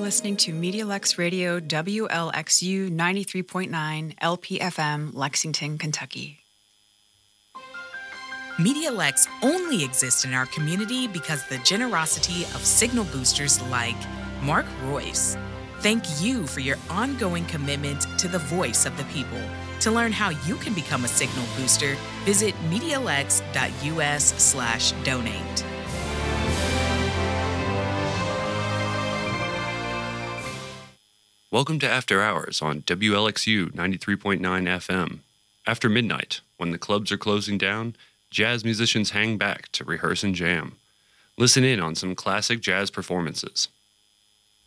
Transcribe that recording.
listening to MediaLux Radio WLXU 93.9 LPFM, Lexington, Kentucky. MediaLux only exists in our community because of the generosity of signal boosters like Mark Royce. Thank you for your ongoing commitment to the voice of the people. To learn how you can become a signal booster, visit MediaLux.us/donate. Welcome to After Hours on WLXU 93.9 FM. After midnight, when the clubs are closing down, jazz musicians hang back to rehearse and jam. Listen in on some classic jazz performances,